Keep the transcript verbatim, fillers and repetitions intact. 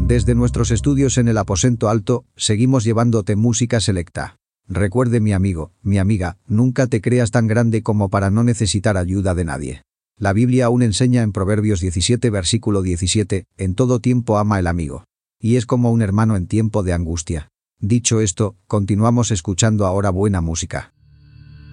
Desde nuestros estudios en el aposento alto, seguimos llevándote música selecta. Recuerde, mi amigo, mi amiga, nunca te creas tan grande como para no necesitar ayuda de nadie. La Biblia aún enseña en Proverbios diecisiete versículo diecisiete, en todo tiempo ama el amigo. Y es como un hermano en tiempo de angustia. Dicho esto, continuamos escuchando ahora buena música.